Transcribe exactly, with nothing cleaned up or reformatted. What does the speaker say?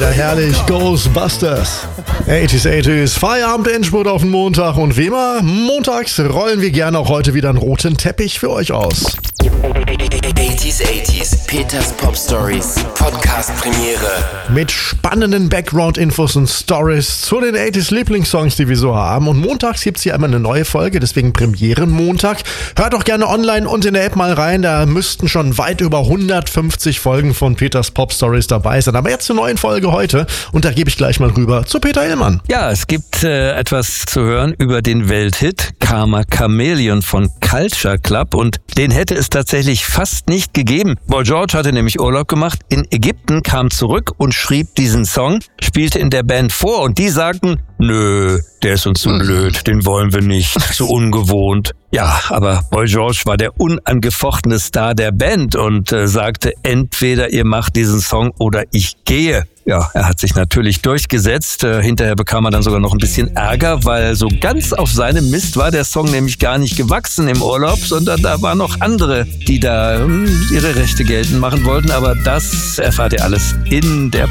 herrlich, Ghostbusters. achtziger, achtziger, Feierabend-Endspurt auf den Montag und wie immer, montags rollen wir gerne auch heute wieder einen roten Teppich für euch aus. achtziger, achtziger, Peters Pop Stories, Podcast-Premiere. Mit spannenden Background-Infos und Stories zu den achtziger Lieblingssongs, die wir so haben. Und montags gibt's hier einmal eine neue Folge, deswegen Premieren-Montag. Hört doch gerne online und in der App mal rein, da müssten schon weit über hundertfünfzig Folgen von Peters Pop Stories dabei sein. Aber jetzt zur neuen Folge heute und da gebe ich gleich mal rüber zu Peter Illmann. Ja, es gibt äh, etwas zu hören über den Welthit Karma Chameleon von Culture Club und den hätte es tatsächlich fast nicht gegeben. Boy George hatte nämlich Urlaub gemacht in Ägypten, kam zurück und schrieb diesen Song, spielte in der Band vor und die sagten, nö, der ist uns zu blöd, den wollen wir nicht, zu ungewohnt. Ja, aber Boy George war der unangefochtene Star der Band und äh, sagte, entweder ihr macht diesen Song oder ich gehe. Ja, er hat sich natürlich durchgesetzt. Äh, hinterher bekam er dann sogar noch ein bisschen Ärger, weil so ganz auf seinem Mist war der Song nämlich gar nicht gewachsen im Urlaub, sondern da waren noch andere, die da hm, ihre Rechte geltend machen wollten. Aber das erfahrt ihr alles in der